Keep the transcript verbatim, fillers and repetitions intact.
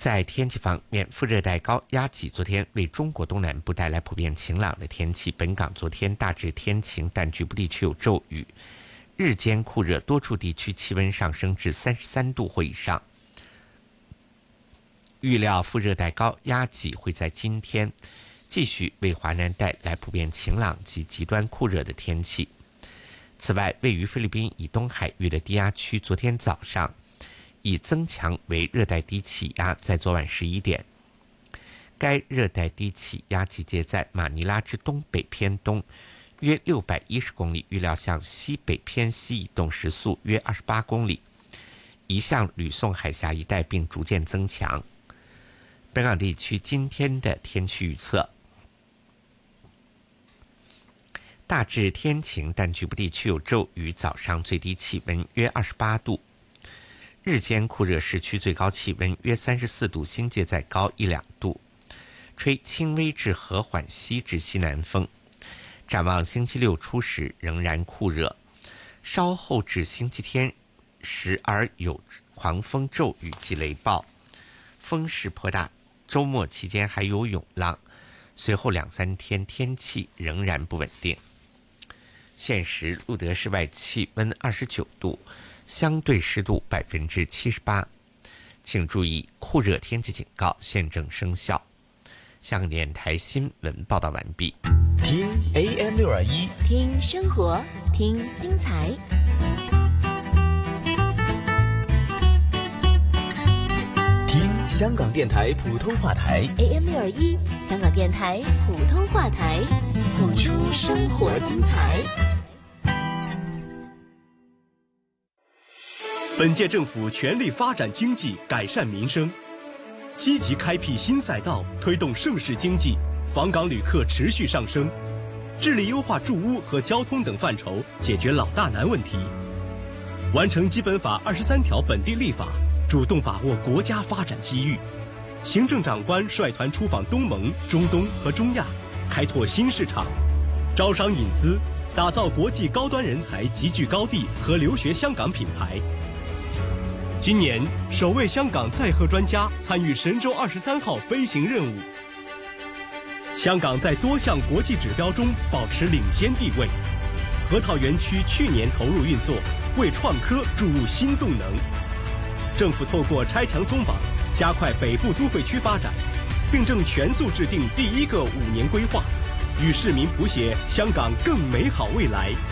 在天气方面，副热带高压脊昨天为中国东南部带来普遍晴朗的天气。本港昨天大致天晴，但局部地区有骤雨，日间酷热，多处地区气温上升至三十三度或以上。预料副热带高压脊会在今天继续为华南带来普遍晴朗及极端酷热的天气。此外，位于菲律宾以东海域的低压区昨天早上已增强为热带低气压，在昨晚十一点，该热带低气压集结在马尼拉之东北偏东约六百一十公里，预料向西北偏西移动，时速约二十八公里，移向吕宋海峡一带并逐渐增强。本港地区今天的天气预测：大致天晴，但局部地区有骤雨，早上最低气温约二十八度。日间酷热，市区最高气温约三十四度，新界再高一两度，吹轻微至和缓西至西南风。展望星期六初时仍然酷热，稍后至星期天时而有狂风骤雨及雷暴，风势颇大，周末期间还有涌浪，随后两三天天气仍然不稳定。现时路德室外气温二十九度，相对湿度百分之七十八，请注意酷热天气警告现正生效。香港电台新闻报道完毕。 听 A M 六二一， 听生活，听精彩。 听香港电台普通话台 A M 六二一，香港电台普通话台，谱出生活精彩。 本届政府全力发展经济，改善民生，积极开辟新赛道，推动盛世经济，访港旅客持续上升，致力优化住屋和交通等范畴，解决老大难问题，完成基本法二十三条本地立法，主动把握国家发展机遇。行政长官率团出访东盟、中东和中亚，开拓新市场，招商引资，打造国际高端人才集聚高地和留学香港品牌。今年首位香港载荷专家参与神舟二十三号飞行任务。香港在多项国际指标中保持领先地位。河套园区去年投入运作，为创科注入新动能。政府透过拆墙松绑，加快北部都会区发展，并正全速制定第一个五年规划，与市民谱写香港更美好未来。